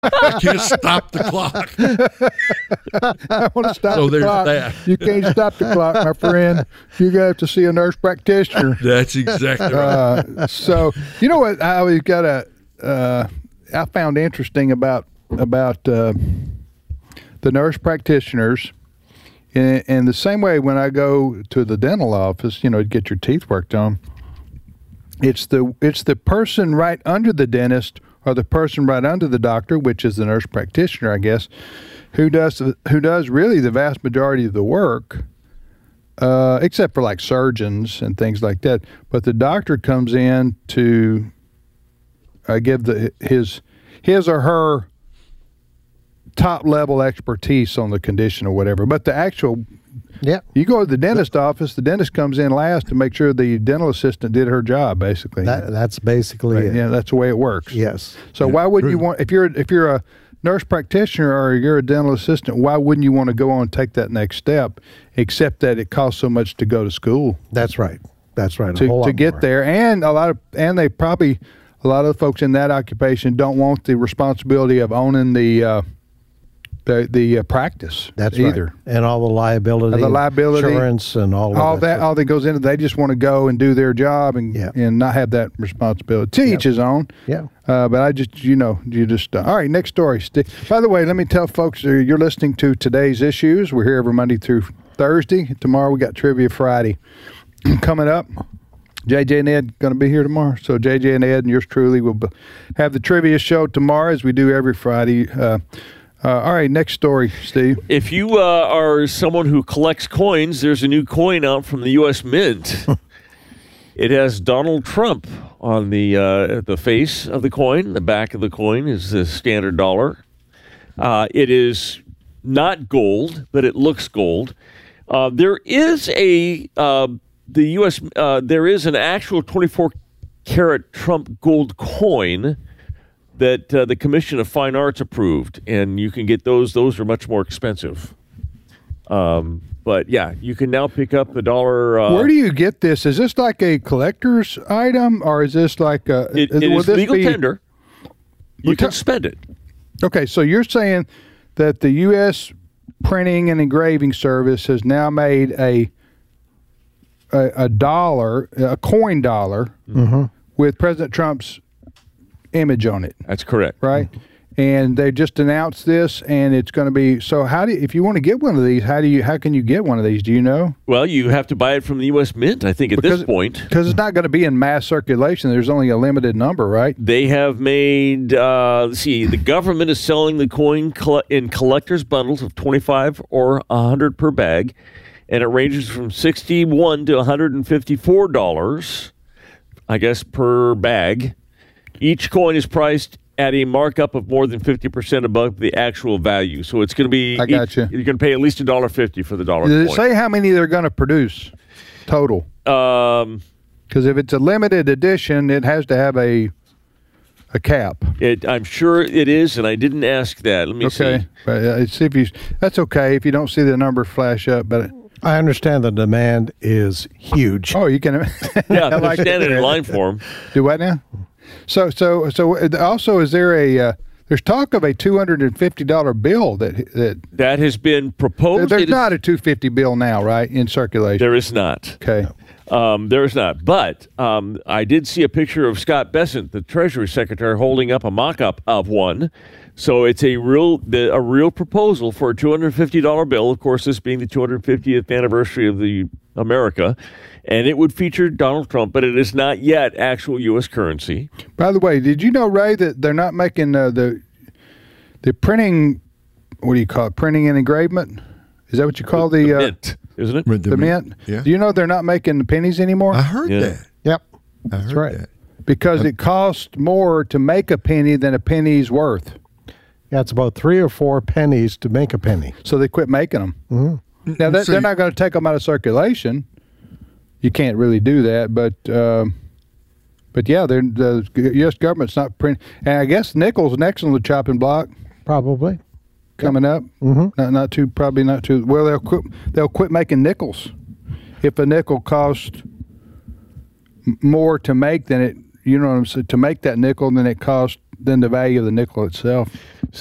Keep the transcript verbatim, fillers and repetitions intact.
I can't stop the clock. I want to stop So the there's clock. that. You can't stop the clock, my friend. You're going to have to see a nurse practitioner. That's exactly right. Uh, so, you know what? I always got a. Uh, I found interesting about about uh, the nurse practitioners, in, in the same way when I go to the dental office, you know, to get your teeth worked on. It's the it's the person right under the dentist or the person right under the doctor, which is the nurse practitioner, I guess, who does who does really the vast majority of the work. Uh, except for like surgeons and things like that. But the doctor comes in to uh, give the his his or her top level expertise on the condition or whatever. But the actual, Yeah. you go to the dentist office, the dentist comes in last to make sure the dental assistant did her job, basically. That, that's basically Right, it. yeah, that's the way it works. Yes. So why wouldn't you want, if you're if you're a nurse practitioner or you're a dental assistant, why wouldn't you want to go on and take that next step, except that it costs so much to go to school That's right. That's right. A to, whole to lot get more. there, and a lot of and they probably a lot of the folks in that occupation don't want the responsibility of owning the uh, the the uh, practice. That's either. right. And all the liability, And the liability, insurance, and all of all that. that, stuff. all that goes into. They just want to go and do their job and Yeah. and not have that responsibility. To each his own. Yeah. Uh, but I just, you know, you just, uh, all right, next story. St- By the way, let me tell folks, uh, you're listening to Today's Issues. We're here every Monday through Thursday. Tomorrow we got Trivia Friday coming up. J J and Ed going to be here tomorrow. So J J and Ed and yours truly will be, have the trivia show tomorrow as we do every Friday. Uh, uh, all right, next story, Steve. If you uh, are someone who collects coins, there's a new coin out from the U S Mint. It has Donald Trump on the uh, the face of the coin. The back of the coin is the standard dollar. Uh, it is not gold, but it looks gold. Uh, there is a uh, the U S Uh, there is an actual twenty-four karat Trump gold coin that uh, the Commission of Fine Arts approved, and you can get those. Those are much more expensive. Um, but yeah, you can now pick up the dollar. Uh, Where do you get this? Is this like a collector's item, or is this like a? it, it will is this legal be- tender. You Well, can te- spend it. Okay, so you're saying that the U S Printing and Engraving Service has now made a a, a dollar, a coin dollar, Mm-hmm. with President Trump's image on it, That's correct. right? And they just announced this, and it's going to be. So, how do you, if you want to get one of these? How do you? How can you get one of these? Do you know? Well, you have to buy it from the U S Mint, I think, at Because- this point. Because it's not going to be in mass circulation. There's only a limited number, right? They have made, uh, let's see, the government is selling the coin coll- in collector's bundles of twenty-five or one hundred per bag, and it ranges from sixty-one to one hundred fifty-four dollars, I guess, per bag. Each coin is priced at a markup of more than fifty percent above the actual value. So it's going to be, I got each- you. You're going to pay at least one dollar fifty for the dollar Does it coin. say how many they're going to produce total? Um, Because if it's a limited edition, it has to have a a cap. it, I'm sure it is, and I didn't ask that. Let me Okay, see. but uh, see if you. That's okay if you don't see the number flash up. But I understand the demand is huge. oh, you can. Yeah, I they're like standing it. in line for them. Do what now? So so so. Also, is there a? Uh, there's talk of a two hundred and fifty dollar bill that that That has been proposed. there's It is- not a two fifty bill now, right, in circulation. There is not. Okay. Um, there is not. But um, I did see a picture of Scott Bessent, the Treasury Secretary, holding up a mock-up of one. So it's a real the, a real proposal for a two hundred fifty dollar bill. Of course, this being the two hundred fiftieth anniversary of the America, and it would feature Donald Trump, but it is not yet actual U S currency. By the way, did you know, Ray, that they're not making uh, the the printing? What do you call it? Printing and engravement? Is that what you call the, The uh, mint, isn't it? With the mint? Yeah. Do you know they're not making the pennies anymore? I heard Yeah. that. Yep. I heard right. that. Because it costs more to make a penny than a penny's worth. Yeah, it's about three or four pennies to make a penny. So they quit making them. Mm-hmm. Now, that, So they're you- not going to take them out of circulation. You can't really do that. But, um, but yeah, they're, the U S government's not printing. And I guess nickel's next on the chopping block Probably. coming up. Mm-hmm. Not, not too, probably not too. Well, they'll quit, they'll quit making nickels. If a nickel costs m- more to make than it, you know what I'm saying, to make that nickel than it costs than the value of the nickel itself.